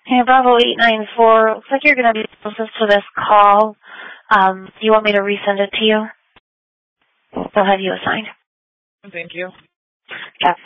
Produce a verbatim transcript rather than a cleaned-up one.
Hey, Bravo eight nine four. Looks like you're going to be closest to this call. Um, do you want me to resend it to you? They'll have you assigned. Thank you. Yeah.